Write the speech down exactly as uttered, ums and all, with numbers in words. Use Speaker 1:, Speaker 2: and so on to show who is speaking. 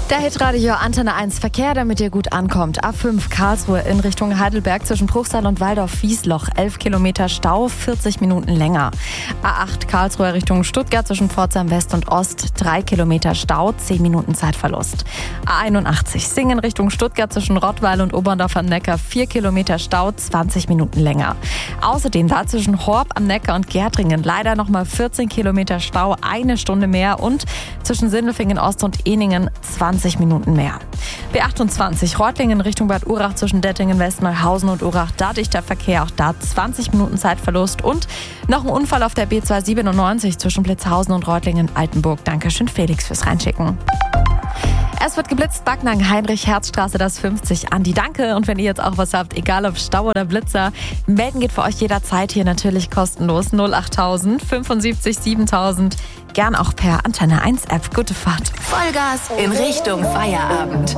Speaker 1: Der Hitradio Antenne eins Verkehr, damit ihr gut ankommt. A fünf Karlsruhe in Richtung Heidelberg zwischen Bruchsal und Waldorf-Wiesloch. elf Kilometer Stau, vierzig Minuten länger. A acht Karlsruhe Richtung Stuttgart zwischen Pforzheim West und Ost. drei Kilometer Stau, zehn Minuten Zeitverlust. A einundachtzig Singen Richtung Stuttgart zwischen Rottweil und Oberndorf am Neckar. vier Kilometer Stau, zwanzig Minuten länger. Außerdem da zwischen Horb am Neckar und Gärtringen leider nochmal vierzehn Kilometer Stau, eine Stunde mehr. Und zwischen Sindelfingen Ost und Ehningen zwanzig Minuten mehr. B achtundzwanzig Reutlingen Richtung Bad Urach zwischen Dettingen West, Neuhausen und Urach. Da dichter Verkehr, auch da zwanzig Minuten Zeitverlust. Und noch ein Unfall auf der B zweihundertsiebenundneunzig zwischen Blitzhausen und Reutlingen-Altenburg. Dankeschön Felix fürs Reinschicken. Es wird geblitzt, Backnang, Heinrich-Herz-Straße, das fünfzig. Andi, danke. Und wenn ihr jetzt auch was habt, egal ob Stau oder Blitzer, melden geht für euch jederzeit hier natürlich kostenlos. null achttausend fünfundsiebzig siebentausend. Gern auch per Antenne eins App. Gute Fahrt.
Speaker 2: Vollgas in Richtung Feierabend.